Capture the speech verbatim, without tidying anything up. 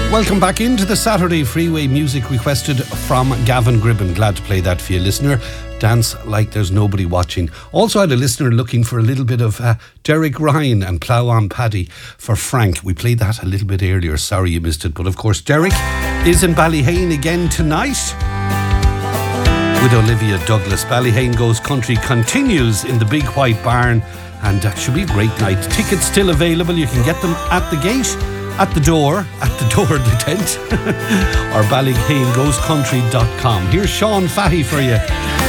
Welcome back into the Saturday Freeway music requested from Gavin Gribben. Glad to play that for you, listener. Dance Like There's Nobody Watching. Also had a listener looking for a little bit of uh, Derek Ryan and Plough on Paddy for Frank. We played that a little bit earlier. Sorry you missed it. But of course, Derek is in Ballyhane again tonight with Olivia Douglas. Ballyhane Goes Country continues in the Big White Barn, and uh, should be a great night. Tickets still available. You can get them at the gate, at the door, at the door of the tent, or ballyhane goes country dot com. Here's Sean Fahey for you.